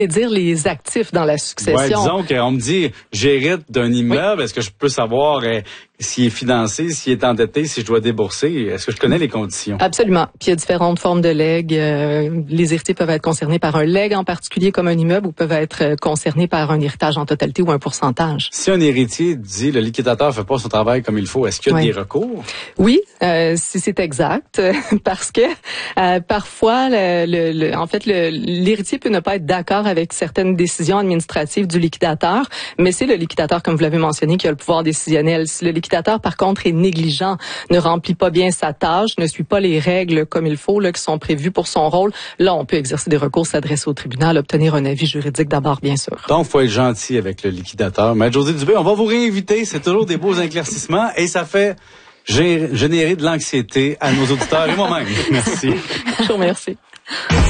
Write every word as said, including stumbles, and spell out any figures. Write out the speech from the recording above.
dire les actifs dans la succession. Ouais, disons qu'on me dit, j'hérite d'un immeuble, oui. Est-ce que je peux savoir euh, s'il est financé, s'il est endetté, si je dois débourser? Est-ce que je connais les conditions? Absolument. Puis il y a différentes formes de legs. Euh, les héritiers peuvent être concernés par un leg en particulier comme un immeuble ou peuvent être concernés par un héritage en totalité ou un pourcentage. Si un héritier dit le liquidateur fait pas son travail comme il faut, est-ce qu'il y a oui. des recours? Oui, euh, si c'est exact, parce que euh, parfois, le, le, le, en fait, le, l'héritier peut ne pas être d'accord avec certaines décisions administratives du liquidateur, mais c'est le liquidateur, comme vous l'avez mentionné, qui a le pouvoir décisionnel. Si le liquidateur, par contre, est négligent, ne remplit pas bien sa tâche, ne suit pas les règles comme il faut, là, qui sont prévues pour son rôle, là, on peut exercer des recours, s'adresser au tribunal, obtenir un avis juridique d'abord, bien sûr. Donc, faut être gentil avec le liquidateur. Maître Josée Dubé, on va vous réinviter. C'est toujours des beaux éclaircissements et ça fait générer de l'anxiété à nos auditeurs et moi-même. Merci. Je vous remercie.